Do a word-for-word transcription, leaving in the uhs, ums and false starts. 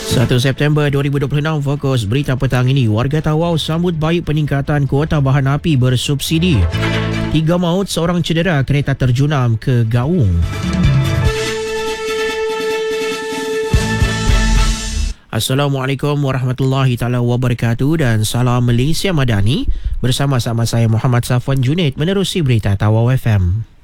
satu September dua ribu dua puluh enam, fokus berita petang ini. Warga Tawau sambut baik peningkatan kuota bahan api bersubsidi. Tiga maut, seorang cedera kereta terjunam ke Gaung. Assalamualaikum warahmatullahi taala wabarakatuh dan salam Malaysia Madani. Bersama-sama saya Muhammad Safwan Junaid menerusi berita Tawau F M.